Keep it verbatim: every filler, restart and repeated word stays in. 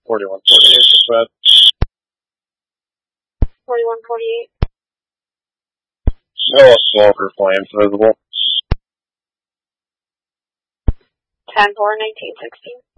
forty-one forty-eight, dispatch. forty-one forty-eight. No smoke or flames visible. ten four nineteen sixteen.